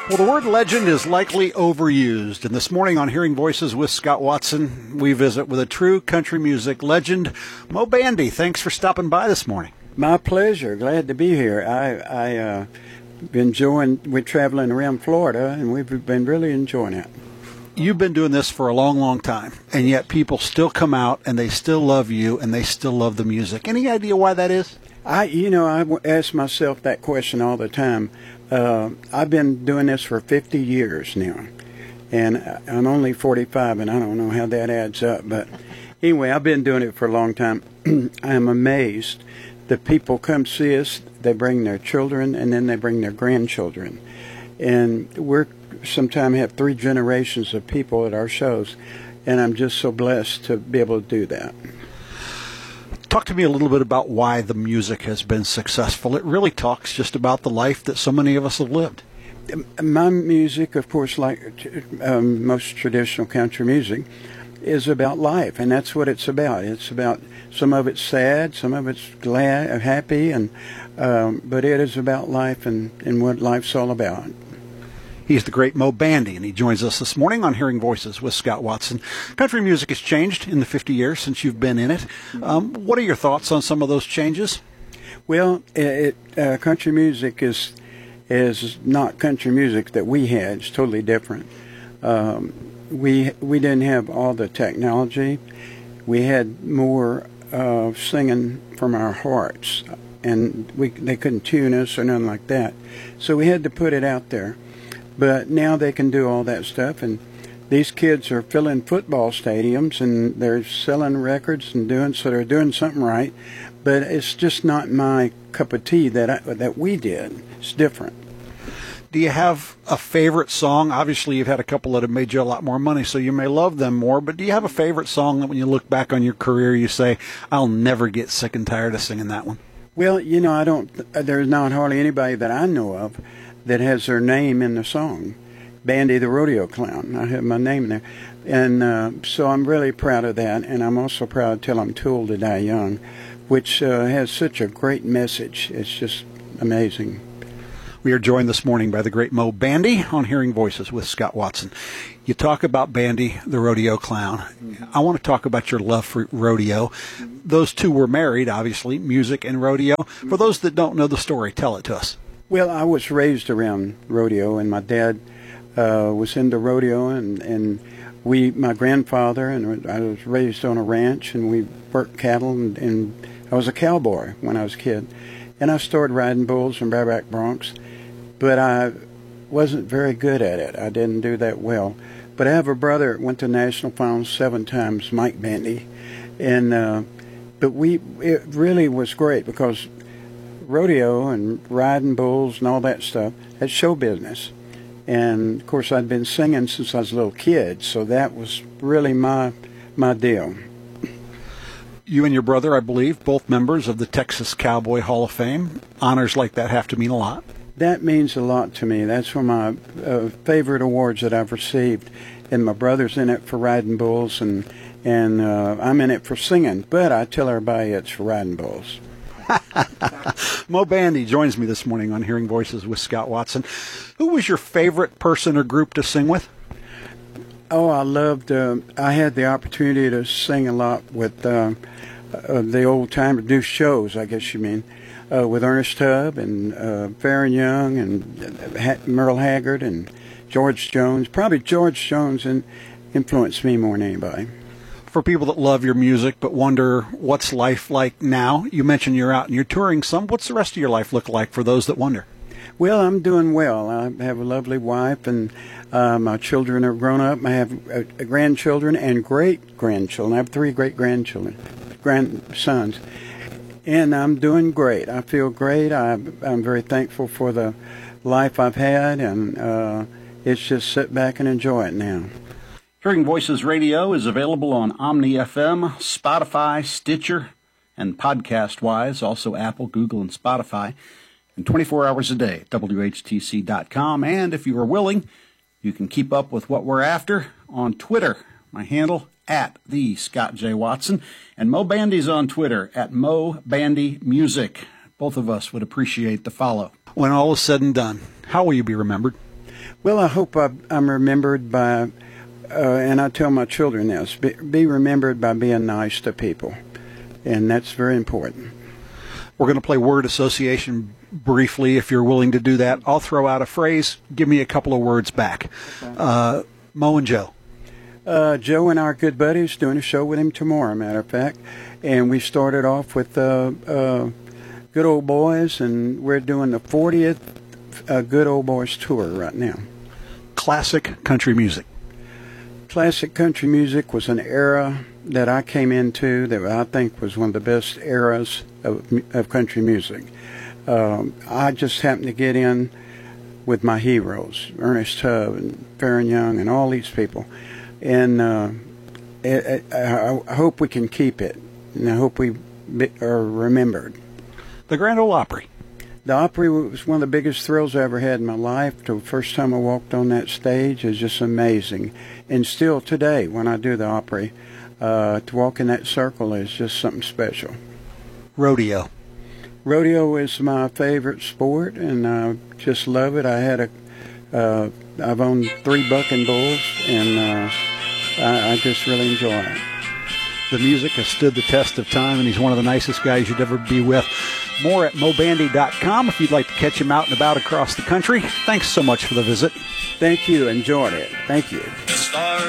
Well, the word legend is likely overused, and this morning on Hearing Voices with Scott Watson, we visit with a true country music legend, Moe Bandy. Thanks for stopping by this morning. My pleasure. Glad to be here. We're traveling around Florida, and we've been really enjoying it. You've been doing this for a long, long time, and yet people still come out, and they still love you, and they still love the music. Any idea why that is? I ask myself that question all the time. I've been doing this for 50 years now, and I'm only 45, and I don't know how that adds up. But anyway, I've been doing it for a long time. I am amazed that people come see us, they bring their children, and then they bring their grandchildren. And we're sometimes have 3 generations of people at our shows, and I'm just so blessed to be able to do that. Talk to me a little bit about why the music has been successful. It really talks just about the life that so many of us have lived. My music, of course, like most traditional country music, is about life, and that's what it's about. It's about, some of it's sad, some of it's glad, happy, and but it is about life and what life's all about. He's the great Moe Bandy, and he joins us this morning on Hearing Voices with Scott Watson. Country music has changed in the 50 years since you've been in it. What are your thoughts on some of those changes? Well, country music is not country music that we had. It's totally different. We didn't have all the technology. We had more singing from our hearts, and they couldn't tune us or nothing like that. So we had to put it out there. But now they can do all that stuff, and these kids are filling football stadiums, and they're selling records and they're doing something right. But it's just not my cup of tea that we did. It's different. Do you have a favorite song? Obviously, you've had a couple that have made you a lot more money, so you may love them more. But do you have a favorite song that when you look back on your career, you say, I'll never get sick and tired of singing that one? Well, I don't. There's not hardly anybody that I know of that has their name in the song. Bandy the Rodeo Clown. I have my name there. And so I'm really proud of that. And I'm also proud Till I'm Too Old to Die Young, which has such a great message. It's just amazing. We are joined this morning by the great Moe Bandy on Hearing Voices with Scott Watson. You talk about Bandy the Rodeo Clown. I want to talk about your love for rodeo. Those two were married, obviously, music and rodeo. For those that don't know the story, tell it to us. Well, I was raised around rodeo, and my dad was into rodeo, and my grandfather, and I was raised on a ranch, and we worked cattle, and I was a cowboy when I was a kid. And I started riding bulls and bareback broncs, but I wasn't very good at it. I didn't do that well. But I have a brother that went to national finals 7 times, Mike Bandy, and but it really was great because rodeo and riding bulls and all that stuff, that's show business. And of course I'd been singing since I was a little kid, so that was really my deal. You and your brother, I believe, both members of the Texas Cowboy Hall of Fame. Honors like that have to mean a lot. That means a lot to me. That's one of my favorite awards that I've received. And my brother's in it for riding bulls, and I'm in it for singing. But I tell everybody it's for riding bulls. Moe Bandy joins me this morning on Hearing Voices with Scott Watson. Who was your favorite person or group to sing with? Oh, I had the opportunity to sing a lot with the old time do shows, I guess you mean, with Ernest Tubb and Farron Young and Merle Haggard and George Jones. Probably George Jones influenced me more than anybody. For people that love your music but wonder what's life like now, you mentioned you're out and you're touring some. What's the rest of your life look like for those that wonder? Well, I'm doing well. I have a lovely wife, and my children are grown up. I have grandchildren and great-grandchildren. I have 3 great-grandchildren, grandsons. And I'm doing great. I feel great. I'm very thankful for the life I've had, and it's just sit back and enjoy it now. Hearing Voices Radio is available on Omni FM, Spotify, Stitcher, and podcast-wise, also Apple, Google, and Spotify, and 24 hours a day at WHTC.com. And if you are willing, you can keep up with what we're after on Twitter. My handle, @TheScottJWatson. And Moe Bandy's on Twitter, @MoeBandyMusic. Both of us would appreciate the follow. When all is said and done, how will you be remembered? Well, I hope I'm remembered by, and I tell my children this, be remembered by being nice to people, and that's very important. We're going to play word association briefly, if you're willing to do that. I'll throw out a phrase. Give me a couple of words back. Mo and Joe. Joe and I are good buddies, doing a show with him tomorrow, matter of fact. And we started off with Good Old Boys, and we're doing the 40th Good Old Boys tour right now. Classic country music. Classic country music was an era that I came into that I think was one of the best eras of country music. I just happened to get in with my heroes, Ernest Tubb and Farron Young and all these people. And I hope we can keep it, and I hope we are remembered. The Grand Ole Opry. The Opry was one of the biggest thrills I ever had in my life. The first time I walked on that stage is just amazing. And still today, when I do the Opry, to walk in that circle is just something special. Rodeo. Rodeo is my favorite sport, and I just love it. I've owned 3 bucking bulls, and I just really enjoy it. The music has stood the test of time, and he's one of the nicest guys you'd ever be with. More at mobandy.com if you'd like to catch him out and about across the country. Thanks so much for the visit. Thank you. Enjoyed it. Thank you.